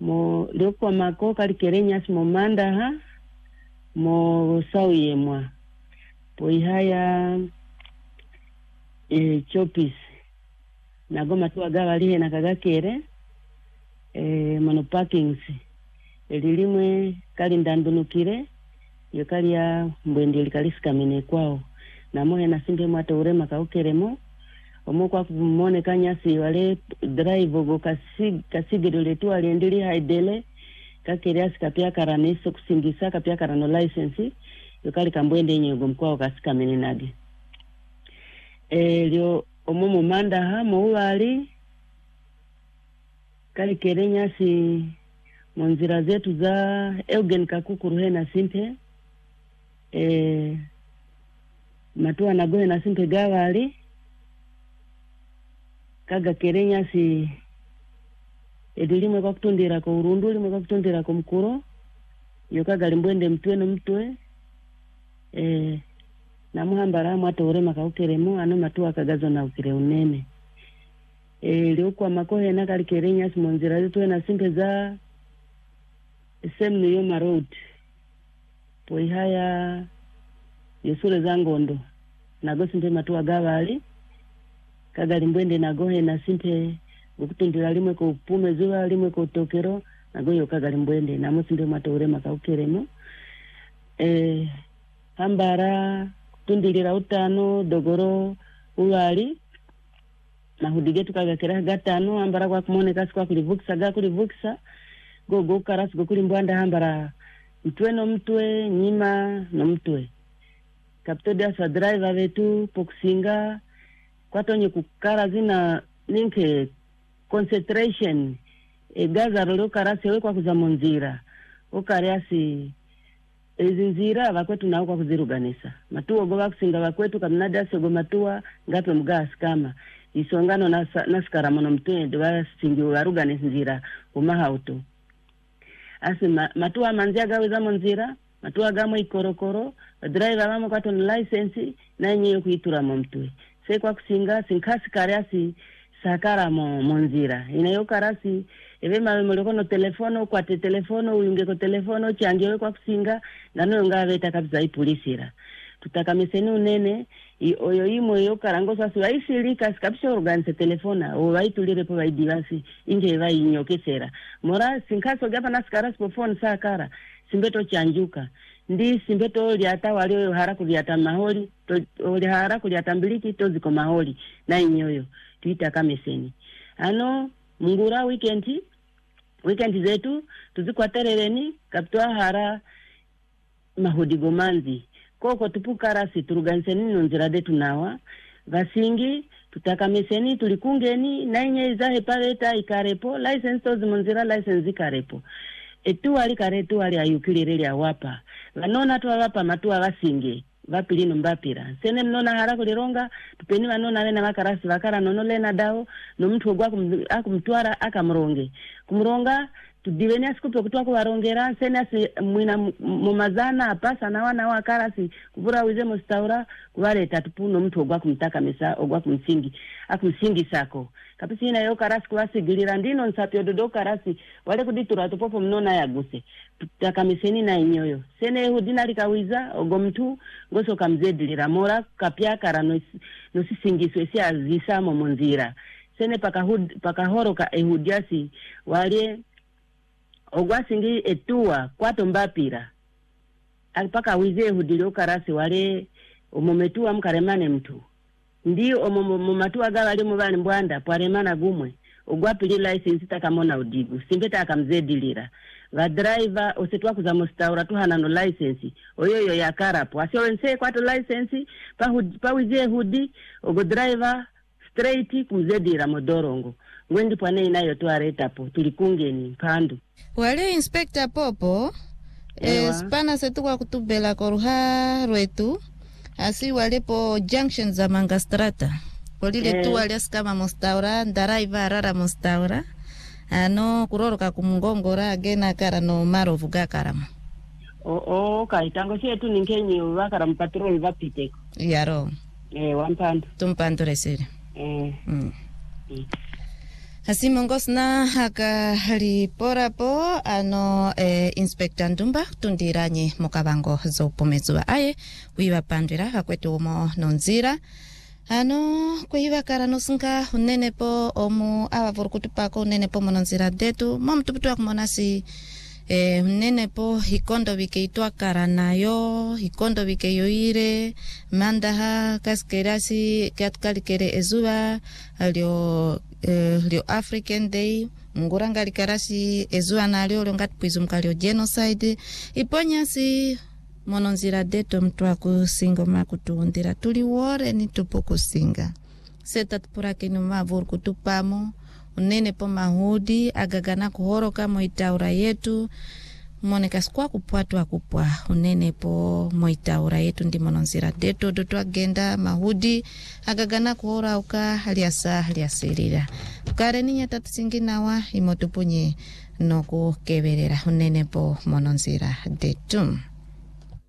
mo loko mako kali kerenya mo manda ha mo sauyemwa poihaya chopis nagoma tu agawa lihe nakagakere mono parkings elilimwe kali ndandunukire yo kali ya mbwendi likaliskamene kwao namohe nasimbe mwata urema kaukeremo omukwa kumone kanyasi wale drive go kasigedole tu aliendeli haidele kakere asikapia karaneso kusingisa kapia karano license yokali kambwende nyego mkwao kasikamene nage lyo omumu manda ha mouwali kali kerenya si monzira zetu za Eugen Kakukuru na simpe matua nagohe na simpe gawali kaga kerenya si edilimwe kwa kutundira ko urundu limwe kwa kutundira ko mkuro yokaga limbwende mtwe no mtwe na muhambara mwata urema kaukeremo ano matua kagazo na ukire unene liokwa makohe na kali kerenya si monzira zetu na simpe za semnu yoma road poihaya yosure za ngondo nago simpe matua gawali kagali mbwende nagohe na simpe gukutundira limwe ko pume zuwa limwe ko tokero nagoyo kagali mbwende na musimpe matoure makaukeremo hambara kutundira utano dogoro uwali na hudigetu kagakera gatano hambara kwa kumone kasi kwa kulivuksa go karasi go kulimbwanda hambara mtwe no mtwe nyima no mtwe kapitodia sa driver vetu pokusinga kwatonye kukara zina ninke concentration gaza rolo karasi we kwa kuzamonzira ukariasi ezinzira bakwetu nawo kwa kuziruganisa matuo go bakusinga bakwetu kamnada sego matua ngape mugasi kama isongano nasikara mono mtende basingi waruganisa nzira umahauto asi matua manzia gawe za monzira matua gamo ikorokoro driver mamo kwa ton license na nyeyo kuitura momtwe se kwa kusinga sinkasi karasi sakara monzira inayo karasi eve maloko no telefono kwa telefono uyunge ko telefono changewe kwa kusinga ngano ngaveta kabisa ipulisira tutakamiseni unene oyo imo yo karango sasi waisilika skapsha organize telefona o waitulire po waidivasi inge wainyokesera mora sinkaso gapa naskara po phone sakara simbeto chanjuka ndi simbeto liata walio hara kuliata maholi oli hara kuliata mbiliki toziko maholi na inyoyo tuitakamiseni ano mungura weekend zetu tuzikwaterereni kaptoa hara mahodigo manzi koko tupukarasi turuganiseni nonzira detu nawa vasingi tutakamiseni tulikungeni na inye zahe paleta ikarepo license tozi monzira license ikarepo etuwali karetuwali ayukilireli awapa vanona tuwawapa matuwa vasingi vapilino mbapira sene mnona hara kulironga tupeni vanona vena vakarasi vakara nono lena dao no mtu ogwa akumtuara akamronge kumronga tudiveni asikupe kutuwa kuwarongera sene asi mwina mumazana apasa na wana wakarasi kuvura wize mustaura kuwareta tupuno mtu ogwa kumtaka misa ogwa kumsingi sako kapisi ina yo karasi kuwasigilira ndino nsapio dodo karasi wale kuditura tupopo mnona yaguse tutakamiseni na inyoyo sene hudina likawiza ogo mtu ngoso kamzedilira mora kapia kara nosisingiswe si azisamo monzira sene paka horoka ehudiasi wale ogwasingi etua kwato mbapira alipaka wize hudilio karasi wale umometua mkaremane mtu ndio omomatua gawali mubani mbwanda paremana gumwe ogwapili license takamona udigu simbeta akamzedilira va driver osetwa kuza mustaura tuhana no license oyoyo ya karapo asionse kwato license pa wize hudi ogo driver straight kumzedira modorongo ngwendi pwane inayo tuaretapo tulikungeni mpandu wale inspector popo spana setu kwa kutubela koruha rwetu asi walepo junction za Mangastrata polile tu wale skama mustaura ndaraiva rara mustaura ano kuroroka kumungongora agena kara no marovu gakarama kaitango chetu ninkenyi wakara mpatrol vapiteko yaro wampandu tumpandu resiri Asimongosna haka halipora po ano Inspector Ndumba tundiranye mukabango zopomezwa aye wiwa pandira hakwetu omo nonzira ano kwiwa karanosinga unene po omu avavurukutupako unene po mononzira detu momtuputwa kumonasi unene po hikondo vikeitwa karanayo hikondo vikeyoire mandaha kaskerasi katkalikere ezuwa lyo African Day nguranga likarasi ezuwa nalyo ngati pwizumkalyo genocide iponyasi mononzira detu mtwa kusingo makutundira tuli wore ni tupo kusinga seta tupurake numavur kutupamo unene po mahudi agagana kuhoroka moitaura yetu moneka skwa kupwatwa kupwa unene po moitaura yetu ndi mononzira detu dotwa genda mahudi agagana kuhora uka haliasirira ukare ninya tatusinginawa imotupunye noku keberera unene po mononzira detu.